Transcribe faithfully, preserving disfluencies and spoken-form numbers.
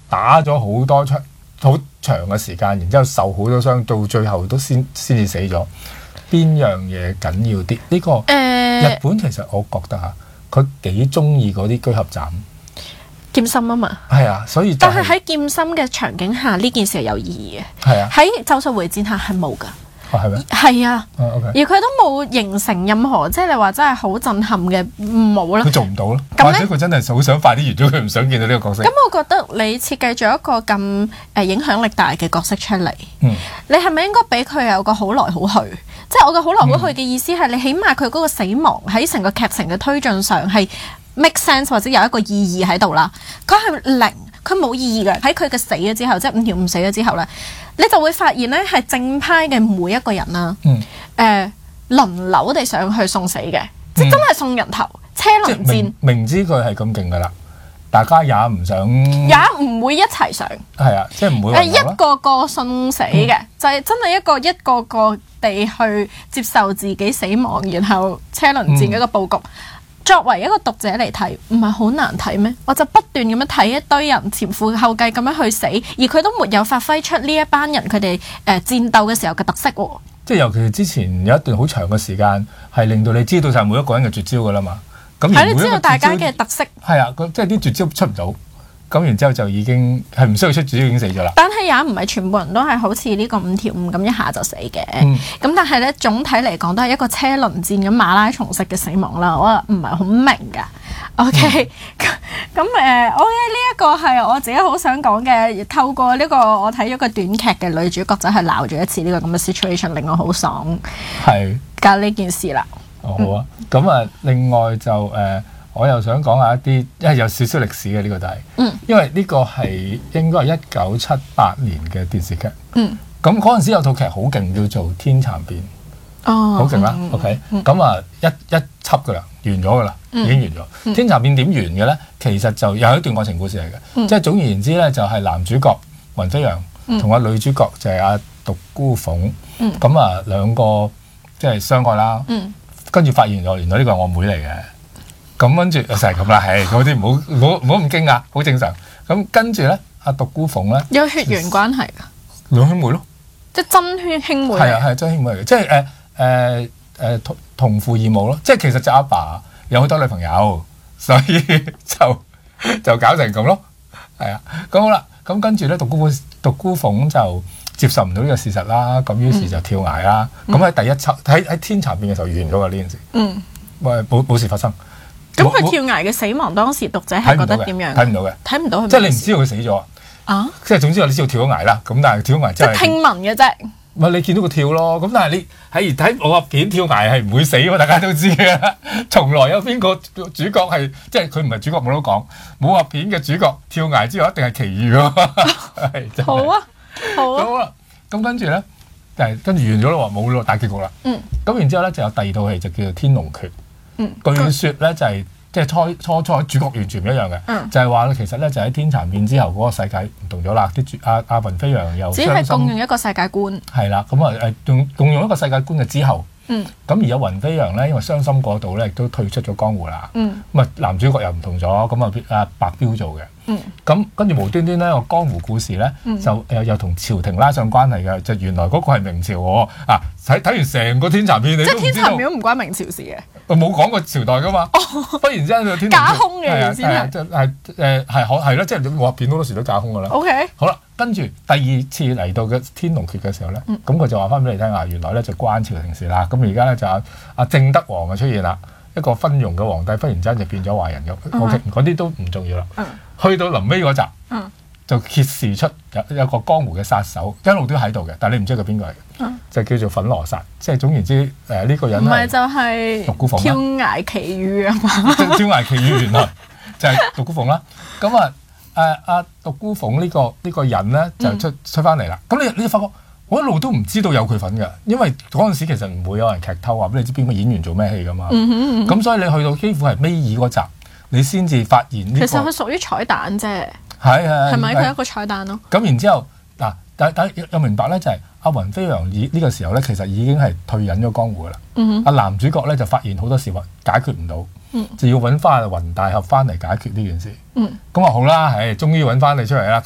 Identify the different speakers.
Speaker 1: 打咗好多槍好長嘅時間，然之後受好多傷，到最後都先先至死咗。邊樣嘢緊要啲？呢、呢個、呃、日本其實我覺得嚇，佢幾中意嗰啲居合斬
Speaker 2: 劍心啊嘛。
Speaker 1: 係啊，所以、就係、
Speaker 2: 但係喺劍心嘅場景下，呢件事係有意義嘅。
Speaker 1: 係啊，
Speaker 2: 喺咒術迴戰下係冇㗎。
Speaker 1: 哦，係咩？
Speaker 2: 係啊，
Speaker 1: 啊 okay、
Speaker 2: 而佢都冇形成任何即係你話真係好震撼嘅冇啦。
Speaker 1: 佢做唔到咯，或者佢真係好想快啲完咗，佢唔想見到呢個角色。
Speaker 2: 咁我覺得你設計咗一個咁誒影響力大嘅角色出嚟，
Speaker 1: 嗯、
Speaker 2: 你係咪應該俾佢有個好來好去？即係我嘅好來好去嘅意思係，你起碼佢嗰個死亡喺成個劇情嘅推進上係 make sense 或者有一個意義喺度啦。佢係零，佢冇意義嘅。喺佢嘅死咗之後，即係五條悟死咗之後咧，你就會發現咧係正派嘅每一個人啦，誒、
Speaker 1: 嗯
Speaker 2: 呃、輪流地上去送死嘅，嗯、即係真係送人頭車輪戰。
Speaker 1: 明，明知佢係咁勁噶啦，大家也唔想，
Speaker 2: 也唔會一齊上。係
Speaker 1: 啊，即係唔會
Speaker 2: 誒一個個送死嘅，嗯、就係真係一個一個個地去接受自己死亡，然後車輪戰嘅一個佈局。嗯、作為一個讀者嚟睇，唔係好難睇咩？我就不斷咁樣睇一堆人前赴後繼咁樣去死，而佢都沒有發揮出呢一班人佢哋誒戰鬥嘅時候嘅特色喎。即係
Speaker 1: 尤其是之前有一段好長嘅時間，係令到你知道晒每一個人嘅絕招噶啦嘛。咁
Speaker 2: 係你知道大家嘅特色。
Speaker 1: 係啊，即係啲絕招出唔到。咁然之後就已經係唔需要出主，已經死咗啦。
Speaker 2: 但係也唔係全部人都係好似呢個五條悟咁一下就死嘅。咁、嗯、但係咧總體嚟講都係一個車輪戰咁馬拉松式嘅死亡啦。我唔係好明㗎。OK，咁誒、嗯，我嘅呢一個係我自己好想講嘅。透過呢、這個我睇咗個短劇嘅女主角就係鬧咗一次呢個咁嘅 situation， 令我好爽。係搞呢件事啦。
Speaker 1: 哦，好啊。咁啊、嗯，另外就誒。呃我又想講下一啲，因為有少少歷史嘅呢、這個就係、是，嗯、因為呢個係應該係一九七八年嘅電視劇。咁嗰陣時有套劇好勁，叫做《天蠶變》，哦，好勁啦。嗯、OK，咁、嗯、啊一一輯噶啦，完咗噶啦，已經完咗。嗯、天蠶變點完嘅咧？其實就有一段愛情故事嚟嘅，嗯、即係總而言之咧，就係男主角雲飛揚同阿女主角就係阿獨孤鳳，咁、嗯、啊兩個即係相愛啦。嗯、跟住發現咗，原來呢個係我妹嚟嘅。咁跟住就係咁啦，係嗰啲唔好唔好唔好咁驚訝，好正常。咁跟住咧，阿獨孤鳳咧
Speaker 2: 有血緣關係㗎，
Speaker 1: 兩兄妹咯，
Speaker 2: 即係真血兄妹。係
Speaker 1: 啊係真兄妹嚟嘅，即係誒誒誒同同父異母咯。即係其實隻阿爸有好多女朋友，所以就就搞成咁咯。係啊，咁好啦，咁跟住咧，獨孤獨孤鳳就接受唔到呢個事實啦，咁於是就跳崖啦。咁喺、嗯、第一輯喺喺天蠶變嘅時候完咗㗎呢件事。嗯，喂冇冇事發生。
Speaker 2: 咁佢跳崖嘅死亡，當時讀者係覺得點樣？
Speaker 1: 睇唔到嘅，
Speaker 2: 睇唔到，
Speaker 1: 即係你唔知道佢死咗啊！即係總之我哋知道跳咗崖啦。咁但係跳咗崖真係
Speaker 2: 即係聽聞嘅啫。
Speaker 1: 唔係你見到佢跳咯。咁但係你喺睇我片跳崖係唔會死喎，大家都知嘅。從來有邊個主角係即係佢唔係主角冇得講，武俠片嘅主角跳崖之後一定係奇遇咯。
Speaker 2: 好啊，好啊。
Speaker 1: 好啦，咁跟住咧，就係跟住完咗咯，冇咯，大結局啦。嗯。咁然之後咧就有第二套戲就叫做《天龍訣》。嗯，據說咧就係即係初初初主角完全唔一樣嘅，嗯、就係話咧其實咧就喺天蠶變之後嗰個世界唔同咗啦，啲主阿阿雲飛揚又
Speaker 2: 只係共用一個世界觀，係
Speaker 1: 啦，咁啊誒共共用一個世界觀嘅之後，嗯，咁而家雲飛揚咧因為傷心過度咧亦都退出咗江湖啦，嗯，咁啊男主角又唔同咗，咁啊阿白彪做嘅。嗯，咁跟住無端端咧個江湖故事咧，嗯、就誒又同朝廷拉上關係嘅，就原來嗰個係明朝喎。啊，睇睇完成個天蠶變，你都唔知道。即係天蠶變唔關明朝事嘅。我冇講過朝代噶嘛。哦。忽然之間個天
Speaker 2: 架空嘅意思係。
Speaker 1: 係係誒係可係咯，即係武俠片好多時都架空噶啦。O K。好啦，跟住第二次嚟到嘅天龍訣嘅時候咧，咁佢、嗯、就話翻俾你聽啊，原來咧就關朝廷事啦。咁而家咧就阿阿正德王就出現啦。一個昏庸嘅皇帝忽然之間就變咗壞人咁，OK，嗰啲都唔重要啦。嗯、去到臨尾嗰集，嗯、就揭示出有有個江湖嘅殺手一路都喺度嘅，但係你唔知佢邊個嚟嘅，嗯、就叫做粉羅剎。即係總言之，誒、呃、呢、這個人唔係就係獨孤鳳跳崖奇遇啊嘛！跳崖奇遇原來就係獨孤鳳啦。咁啊誒阿獨孤鳳呢、這個呢、這個人咧就出、嗯、出翻嚟啦。咁你你發覺？我一路都唔知道有佢份嘅，因為嗰陣時其實唔會有人劇透話俾你知邊個演員做咩戲噶嘛。咁、嗯嗯、所以你去到幾乎係尾二嗰集，你先至發現呢、這個。其實佢屬於彩蛋啫。係係係咪佢一個彩蛋咯？咁然之後嗱，但但又明白咧，就係、是、阿雲飛揚以呢個時候咧，其實已經係退隱咗江湖噶啦。阿、嗯、哼男主角咧就發現好多事話解決唔到，嗯、就要揾翻雲大俠翻嚟解決呢件事。咁話、嗯、好啦，係終於揾翻你出嚟啦。